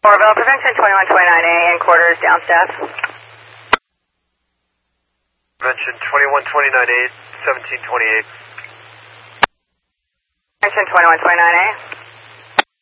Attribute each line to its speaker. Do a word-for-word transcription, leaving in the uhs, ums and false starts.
Speaker 1: Orville, Prevention twenty-one twenty-nine A and quarters down staff.
Speaker 2: Prevention twenty-one twenty-nine A, seventeen twenty-eight.
Speaker 1: Prevention twenty-one twenty-nine A.